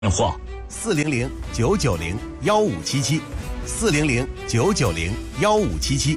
电话 400-990-1577，400-990-1577。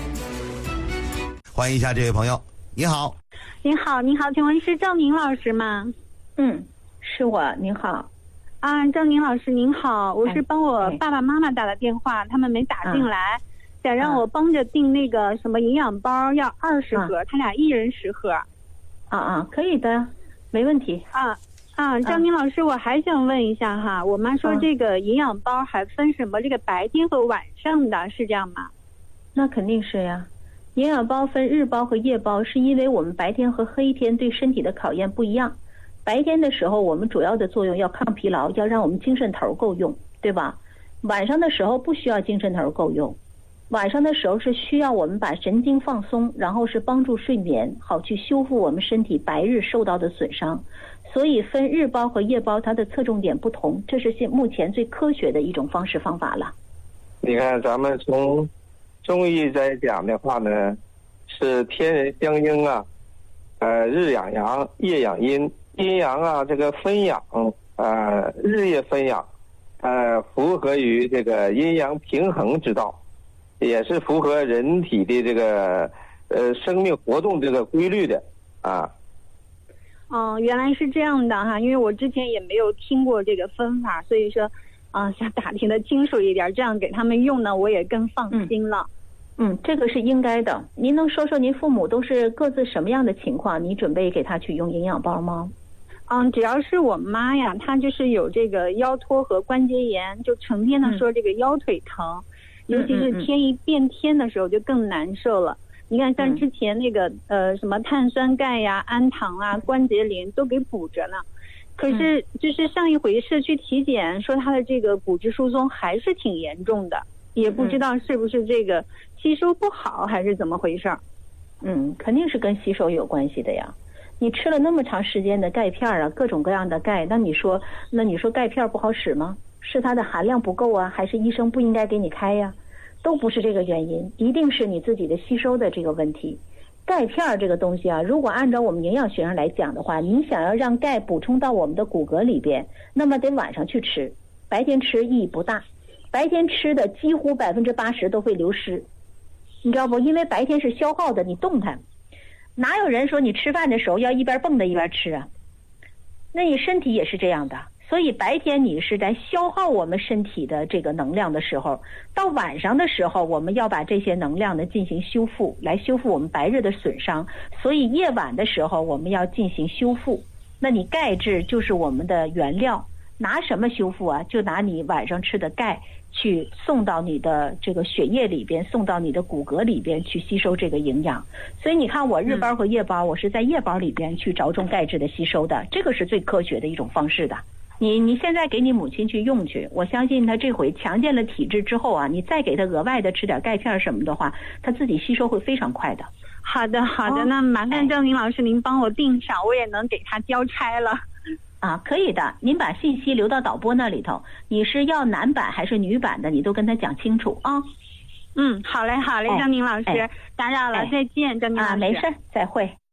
欢迎一下这位朋友，你好。 您好，您好，请问是赵宁老师吗？ 是我，您好。 赵宁老师您好，我是帮我爸爸妈妈打的电话，他们没打进来，想让我帮着订那个什么营养包，要20盒，他俩一人10盒。 可以的，没问题。 赵宁老师，我还想问一下哈，我妈说这个营养包还分什么这个白天和晚上的，是这样吗？ 那肯定是呀。营养包分日包和夜包，是因为我们白天和黑天对身体的考验不一样。白天的时候，我们主要的作用要抗疲劳，要让我们精神头够用，对吧？晚上的时候不需要精神头够用，晚上的时候是需要我们把神经放松，然后是帮助睡眠，好去修复我们身体白日受到的损伤。所以分日包和夜包，它的侧重点不同，这是目前最科学的一种方式方法了。 你看，咱们从中医在讲的话呢，是天人相应啊，日养阳，夜养阴，阴阳啊这个分养，日夜分养，符合于这个阴阳平衡之道，也是符合人体的这个生命活动这个规律的啊。 原来是这样的哈，因为我之前也没有听过这个分法，所以说想打听的清楚一点，这样给他们用呢，我也更放心了。 这个是应该的。您能说说您父母都是各自什么样的情况？你准备给他去用营养包吗？ 只要是我妈呀，她就是有这个腰托和关节炎，就成天的说这个腰腿疼，尤其是天一变天的时候就更难受了。你看像之前那个什么碳酸钙呀、氨糖啊、关节磷都给补着呢，可是就是上一回社区体检说她的这个骨质疏松还是挺严重的，也不知道是不是这个吸收不好还是怎么回事。 肯定是跟吸收有关系的呀。你吃了那么长时间的钙片啊，各种各样的钙，那你说钙片不好使吗？是它的含量不够啊，还是医生不应该给你开呀？都不是这个原因，一定是你自己的吸收的这个问题。钙片这个东西啊，如果按照我们营养学上来讲的话，你想要让钙补充到我们的骨骼里边，那么得晚上去吃，白天吃意义不大。白天吃的几乎80%都会流失，你知道不？因为白天是消耗的，你动弹，哪有人说你吃饭的时候要一边蹦跶一边吃啊？那你身体也是这样的。所以白天你是在消耗我们身体的这个能量的时候，到晚上的时候我们要把这些能量呢进行修复，来修复我们白日的损伤。所以夜晚的时候我们要进行修复。那你钙质就是我们的原料，拿什么修复啊？就拿你晚上吃的钙去送到你的这个血液里边，送到你的骨骼里边去吸收这个营养。所以你看我日包和夜包，我是在夜包里边去着重钙质的吸收的，这个是最科学的一种方式的。你现在给你母亲去用去，我相信她这回强健了体质之后啊，你再给她额外的吃点钙片什么的话，她自己吸收会非常快的。 好的，那麻烦郑明老师您帮我订上，我也能给她交差了。 可以的，您把信息留到导播那里头，你是要男版还是女版的，你都跟他讲清楚啊。 好嘞，张明老师，打扰了，再见，张明老师。 没事，再会。